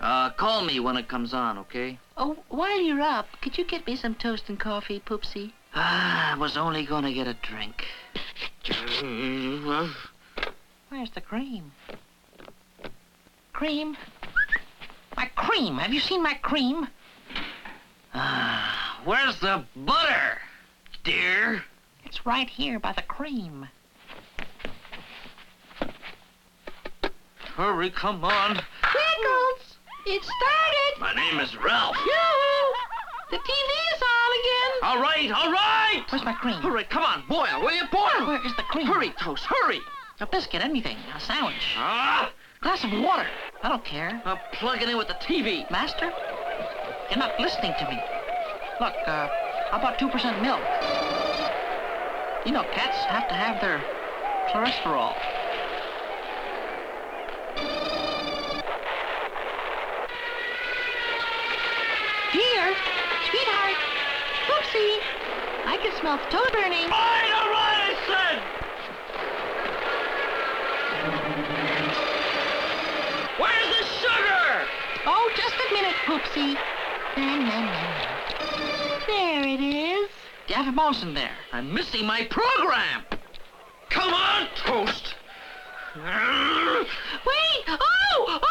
Call me when it comes on, okay? Oh, while you're up, could you get me some toast and coffee, Poopsie? I was only gonna get a drink. Where's the cream? Cream? My cream! Have you seen my cream? Where's the butter, dear? It's right here by the cream. Hurry, come on. Pickles! It started! My name is Ralph. Yoo-hoo! The TV is on again! All right! Where's my cream? Hurry, come on, boil, will you? Boil! Where is the cream? Hurry, Toast, hurry! A biscuit, anything. A sandwich. Glass of water. I don't care. Plug it in with the TV. Master? You're not listening to me. Look, how about 2% milk? You know, cats have to have their cholesterol. Dear, sweetheart, Poopsie, I can smell the toast burning. All right, I said! Where's the sugar? Oh, just a minute, Poopsie. There it is. Do you have a mouse in there? I'm missing my program. Come on, Toast. Wait! Oh!